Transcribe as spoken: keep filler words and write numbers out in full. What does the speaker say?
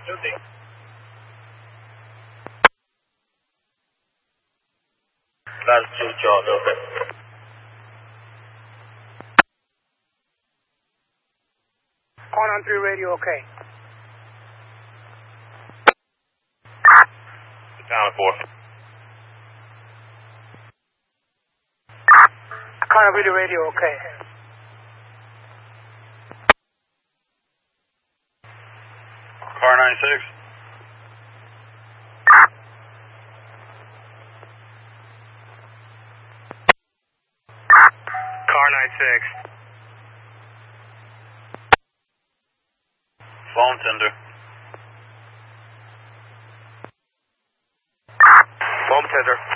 Tuesday. That's two John, okay. Call on three radio, okay. Down at four. Call on video radio, okay. Car ninety-six. Car ninety-six. Phone tender. Phone tender.